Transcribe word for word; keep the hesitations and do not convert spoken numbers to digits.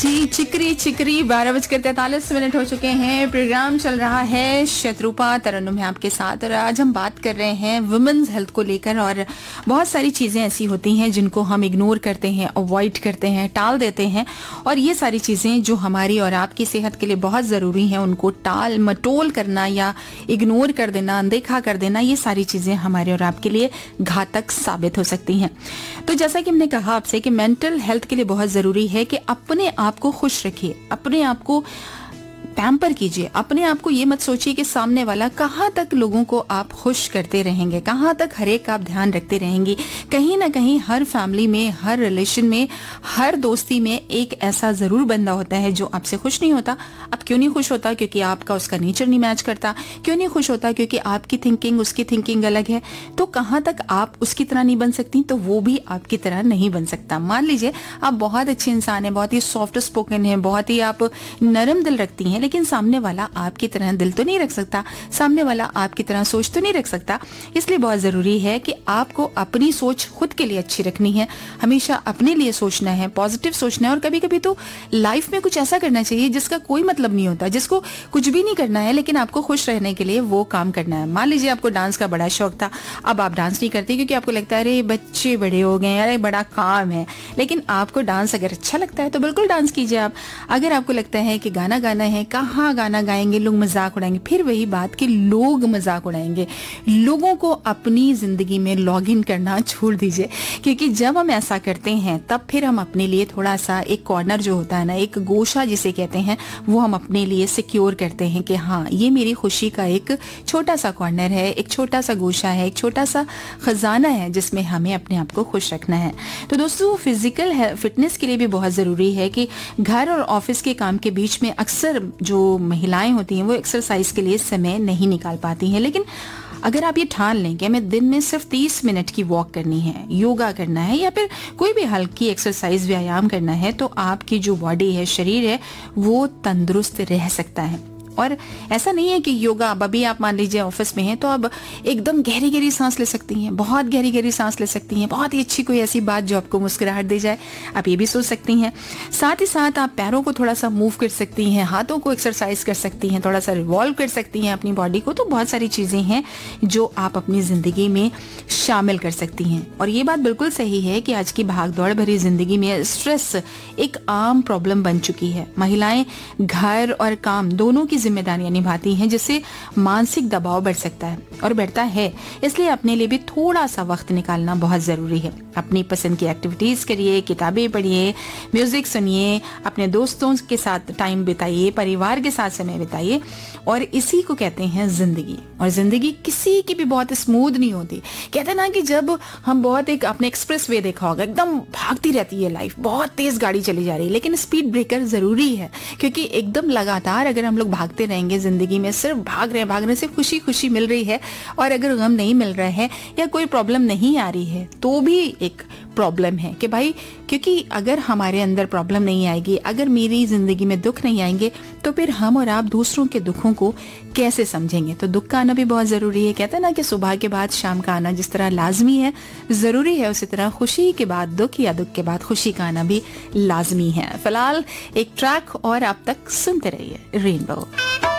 जी चिकरी चिकरी बारह बजकर तैतालीस मिनट हो चुके हैं। प्रोग्राम चल रहा है शत्रुपा तरन्नुम है आपके साथ और आज हम बात कर रहे हैं वुमेन्स हेल्थ को लेकर। और बहुत सारी चीजें ऐसी होती हैं जिनको हम इग्नोर करते हैं, अवॉइड करते हैं, टाल देते हैं और ये सारी चीजें जो हमारी और आपकी सेहत के लिए बहुत जरूरी हैं उनको टाल मटोल करना या इग्नोर कर देना, अनदेखा कर देना, ये सारी चीजें हमारे और आपके लिए घातक साबित हो सकती हैं। तो जैसा कि हमने कहा आपसे कि मेंटल हेल्थ के लिए बहुत जरूरी है कि अपने आप को खुश रखिए, अपने आप को पैम्पर कीजिए, अपने आप को ये मत सोचिए कि सामने वाला कहाँ तक लोगों को आप खुश करते रहेंगे, कहाँ तक हर एक का आप ध्यान रखते रहेंगी। कहीं ना कहीं हर फैमिली में, हर रिलेशन में, हर दोस्ती में एक ऐसा जरूर बंदा होता है जो आपसे खुश नहीं होता। अब क्यों नहीं खुश होता? क्योंकि आपका उसका नेचर नहीं मैच करता। क्यों नहीं खुश होता? क्योंकि आपकी थिंकिंग उसकी थिंकिंग अलग है। तो कहाँ तक आप उसकी तरह नहीं बन सकती तो वो भी आपकी तरह नहीं बन सकता। मान लीजिए आप बहुत अच्छे इंसान हैं, बहुत ही सॉफ्ट स्पोकन है, बहुत ही आप नरम दिल रखती हैं, लेकिन सामने वाला आपकी तरह दिल तो नहीं रख सकता, सामने वाला आपकी तरह सोच तो नहीं रख सकता। इसलिए बहुत जरूरी है कि आपको अपनी सोच खुद के लिए अच्छी रखनी है, हमेशा अपने लिए सोचना है, पॉजिटिव सोचना है। और कभी कभी तो लाइफ में कुछ ऐसा करना चाहिए जिसका कोई मतलब नहीं होता, जिसको कुछ भी नहीं करना है लेकिन आपको खुश रहने के लिए वो काम करना है। मान लीजिए आपको डांस का बड़ा शौक था, अब आप डांस नहीं करते क्योंकि आपको लगता है अरे बच्चे बड़े हो गए, अरे बड़ा काम है। लेकिन आपको डांस अगर अच्छा लगता है तो बिल्कुल डांस कीजिए आप। अगर आपको लगता है कि गाना गाना है, कहाँ गाना गाएंगे, लोग मजाक उड़ाएंगे, फिर वही बात कि लोग मजाक उड़ाएंगे। लोगों को अपनी जिंदगी में लॉग इन करना छोड़ दीजिए, क्योंकि जब हम ऐसा करते हैं तब फिर हम अपने लिए थोड़ा सा एक कॉर्नर जो होता है ना, एक गोशा जिसे कहते हैं, वो हम अपने लिए सिक्योर करते हैं कि हाँ ये मेरी खुशी का एक छोटा सा कॉर्नर है, एक छोटा सा गोशा है, एक छोटा सा खजाना है जिसमें हमें अपने आप को खुश रखना है। तो दोस्तों फिजिकल फिटनेस के लिए भी बहुत जरूरी है कि घर और ऑफिस के काम के बीच में अक्सर जो महिलाएं होती हैं वो एक्सरसाइज के लिए समय नहीं निकाल पाती हैं। लेकिन अगर आप ये ठान लें कि हमें दिन में सिर्फ तीस मिनट की वॉक करनी है, योगा करना है या फिर कोई भी हल्की एक्सरसाइज व्यायाम करना है, तो आपकी जो बॉडी है, शरीर है, वो तंदुरुस्त रह सकता है। और ऐसा नहीं है कि योगा, अब अभी आप मान लीजिए ऑफिस में हैं तो अब एकदम गहरी गहरी सांस ले सकती हैं, बहुत गहरी गहरी सांस ले सकती हैं, बहुत ही अच्छी कोई ऐसी बात जो आपको मुस्कुराहट दे जाए, आप ये भी सोच सकती हैं। साथ ही साथ आप पैरों को थोड़ा सा मूव कर सकती हैं, हाथों को एक्सरसाइज कर सकती हैं, थोड़ा सा रिवॉल्व कर सकती हैं अपनी बॉडी को। तो बहुत सारी चीजें हैं जो आप अपनी जिंदगी में शामिल कर सकती हैं। और ये बात बिल्कुल सही है कि आज की भागदौड़ भरी जिंदगी में स्ट्रेस एक आम प्रॉब्लम बन चुकी है। महिलाएं घर और काम दोनों की जिम्मेदारियां निभाती हैं, जिससे मानसिक दबाव बढ़ सकता है और बढ़ता है। इसलिए अपने लिए भी थोड़ा सा वक्त निकालना बहुत जरूरी है। अपनी पसंद की एक्टिविटीज करिए, किताबें पढ़िए, म्यूजिक सुनिए, अपने दोस्तों के साथ टाइम बिताइए, परिवार के साथ समय बिताइए। और इसी को कहते हैं जिंदगी। और जिंदगी किसी की भी बहुत स्मूथ नहीं होती। कहते हैं ना कि जब हम बहुत एक आपने एक्सप्रेस वे देखा होगा, एकदम भागती रहती है लाइफ, बहुत तेज गाड़ी चली जा रही है, लेकिन स्पीड ब्रेकर जरूरी है, क्योंकि एकदम लगातार अगर हम लोग भागते रहेंगे जिंदगी में, सिर्फ भाग रहे भागने से खुशी खुशी मिल रही है और अगर गम नहीं मिल रहा है या कोई प्रॉब्लम नहीं आ रही है तो भी एक प्रॉब्लम है कि भाई, क्योंकि अगर हमारे अंदर प्रॉब्लम नहीं आएगी, अगर मेरी जिंदगी में दुख नहीं आएंगे तो फिर हम और आप दूसरों के दुखों को कैसे समझेंगे। तो दुख का आना भी बहुत जरूरी है। कहते हैं ना कि सुबह के बाद शाम का आना जिस तरह लाजमी है, जरूरी है, उसी तरह खुशी के बाद दुख या दुख के बाद खुशी का आना भी लाजमी है। फिलहाल एक ट्रैक और आप तक सुनते रहिए रेनबो।